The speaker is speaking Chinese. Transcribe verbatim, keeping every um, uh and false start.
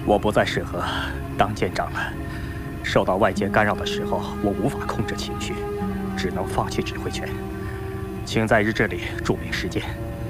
我不再适合当舰长了。受到外界干扰的时候，我无法控制情绪，只能放弃指挥权。请在日志里注明时间。